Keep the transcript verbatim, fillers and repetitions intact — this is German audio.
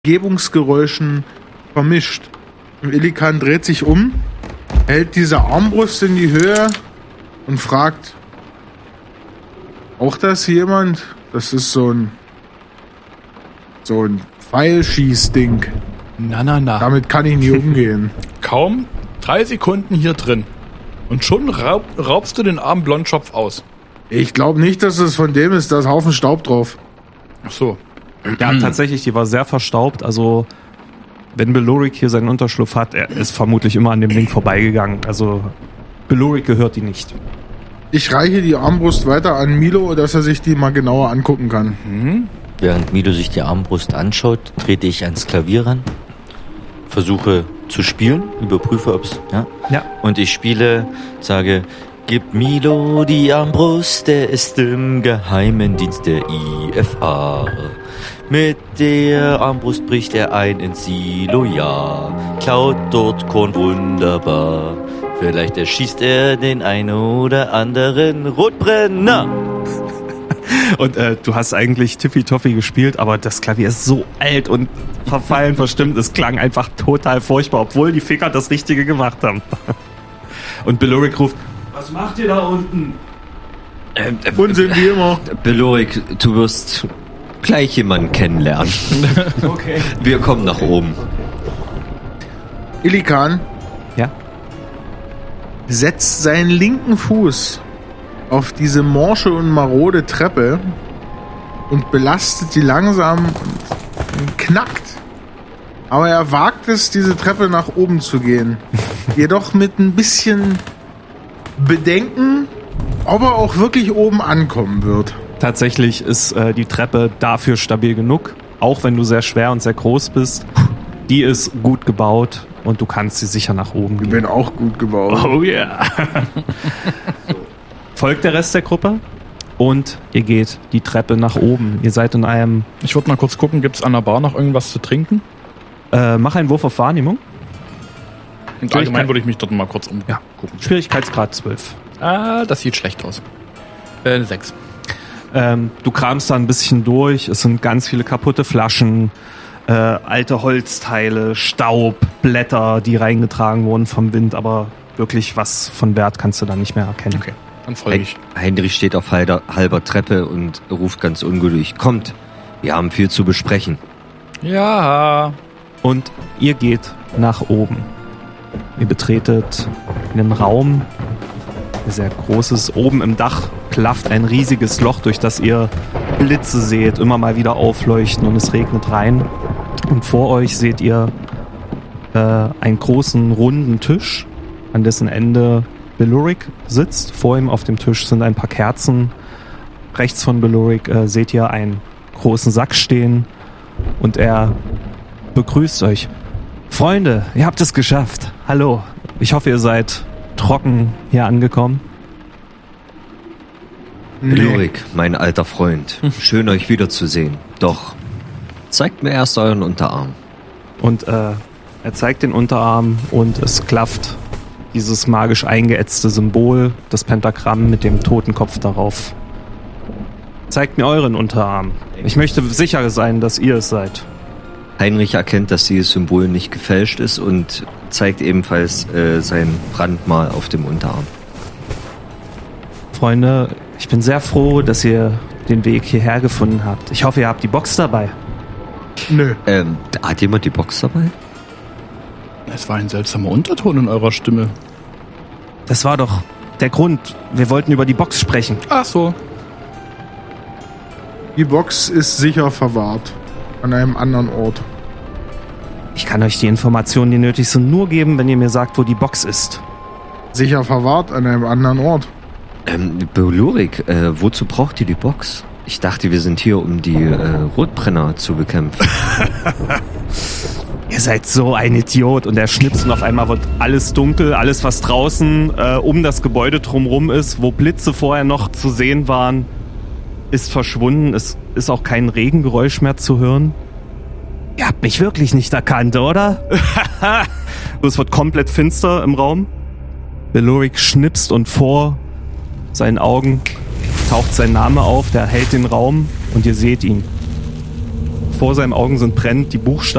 Umgebungsgeräuschen vermischt. Und Illikan dreht sich um, hält diese Armbrust in die Höhe und fragt, auch das jemand? Das ist so ein so ein Pfeilschießding. Na, na, na. Damit kann ich nie umgehen. Kaum drei Sekunden hier drin. Und schon raub, raubst du den armen Blondschopf aus. Ich glaube nicht, dass es von dem ist. Da ist Haufen Staub drauf. Ach so. Ja, tatsächlich, die war sehr verstaubt. Also, wenn Belorik hier seinen Unterschlupf hat, er ist vermutlich immer an dem Ding vorbeigegangen. Also, Belorik gehört die nicht. Ich reiche die Armbrust weiter an Milo, dass er sich die mal genauer angucken kann. Mhm. Während Milo sich die Armbrust anschaut, trete ich ans Klavier ran, versuche zu spielen, überprüfe, ob's, ja. Ja. Und ich spiele, sage, gib Milo die Armbrust, der ist im geheimen Dienst der I F A. Mit der Armbrust bricht er ein ins Silo, ja. Klaut dort Korn wunderbar. Vielleicht erschießt er den einen oder anderen Rotbrenner. Und äh, du hast eigentlich Tippitoppi gespielt, aber das Klavier ist so alt und verfallen verstimmt. Es klang einfach total furchtbar, obwohl die Ficker das Richtige gemacht haben. Und Belorik ruft, was macht ihr da unten? Ähm, äh, Unsinn wie immer. Belorik, du wirst gleich jemanden kennenlernen. Okay. Wir kommen nach oben. Illikan Ja? setzt seinen linken Fuß auf diese morsche und marode Treppe und belastet die langsam und knackt. Aber er wagt es, diese Treppe nach oben zu gehen. Jedoch mit ein bisschen Bedenken, ob er auch wirklich oben ankommen wird. Tatsächlich ist äh, die Treppe dafür stabil genug, auch wenn du sehr schwer und sehr groß bist. Die ist gut gebaut und du kannst sie sicher nach oben Ich gehen. bin auch gut gebaut. Oh yeah. Folgt der Rest der Gruppe und ihr geht die Treppe nach oben. Ihr seid in einem... Ich würde mal kurz gucken, gibt es an der Bar noch irgendwas zu trinken? Äh, mach einen Wurf auf Wahrnehmung. Und allgemein würde ich mich dort mal kurz umgucken. Ja. Schwierigkeitsgrad zwölf. Ah, das sieht schlecht aus. Äh, sechs. Ähm, du kramst da ein bisschen durch. Es sind ganz viele kaputte Flaschen, äh, alte Holzteile, Staub, Blätter, die reingetragen wurden vom Wind. Aber wirklich was von Wert kannst du da nicht mehr erkennen. Okay, dann folge ich. Heinrich steht auf halber, halber Treppe und ruft ganz ungeduldig, kommt, wir haben viel zu besprechen. Ja. Und ihr geht nach oben. Ihr betretet einen Raum, der sehr groß ist. Oben im Dach klafft ein riesiges Loch, durch das ihr Blitze seht, immer mal wieder aufleuchten und es regnet rein. Und vor euch seht ihr äh, einen großen, runden Tisch, an dessen Ende Belorik sitzt. Vor ihm auf dem Tisch sind ein paar Kerzen. Rechts von Belorik äh, seht ihr einen großen Sack stehen und er begrüßt euch. Freunde, ihr habt es geschafft. Hallo. Ich hoffe, ihr seid trocken hier angekommen. Belorik, mein alter Freund, schön euch wiederzusehen. Doch, zeigt mir erst euren Unterarm. Und äh, er zeigt den Unterarm und es klafft dieses magisch eingeätzte Symbol, das Pentagramm mit dem Totenkopf darauf. Zeigt mir euren Unterarm. Ich möchte sicher sein, dass ihr es seid. Heinrich erkennt, dass dieses Symbol nicht gefälscht ist und zeigt ebenfalls äh, sein Brandmal auf dem Unterarm. Freunde, ich bin sehr froh, dass ihr den Weg hierher gefunden habt. Ich hoffe, ihr habt die Box dabei. Nö. Ähm, hat jemand die Box dabei? Es war ein seltsamer Unterton in eurer Stimme. Das war doch der Grund. Wir wollten über die Box sprechen. Ach so. Die Box ist sicher verwahrt. An einem anderen Ort. Ich kann euch die Informationen, die nötig sind, nur geben, wenn ihr mir sagt, wo die Box ist. Sicher verwahrt an einem anderen Ort. Ähm, Belorik, äh, wozu braucht ihr die Box? Ich dachte, wir sind hier, um die äh, Rotbrenner zu bekämpfen. Ihr seid so ein Idiot. Und er schnipst und auf einmal wird alles dunkel. Alles, was draußen äh, um das Gebäude drumherum ist, wo Blitze vorher noch zu sehen waren, ist verschwunden. Es ist auch kein Regengeräusch mehr zu hören. Ihr habt mich wirklich nicht erkannt, oder? Es wird komplett finster im Raum. Belorik schnipst und vor seinen Augen taucht sein Name auf. Der hält den Raum und ihr seht ihn. Vor seinen Augen sind brennend die Buchstaben